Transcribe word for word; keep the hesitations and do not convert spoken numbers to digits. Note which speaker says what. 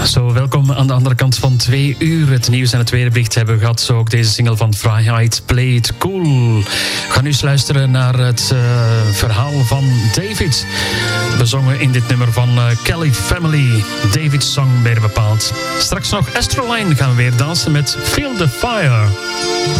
Speaker 1: Zo, welkom aan de andere kant van twee uur. Het nieuws en het weerbericht hebben we gehad. Zo ook deze single van Vrijheid, Play It Cool. We gaan nu eens luisteren naar het uh, verhaal van David. Bezongen in dit nummer van uh, Kelly Family. David's song meer bepaald. Straks nog Astroline gaan we weer dansen met Feel the Fire.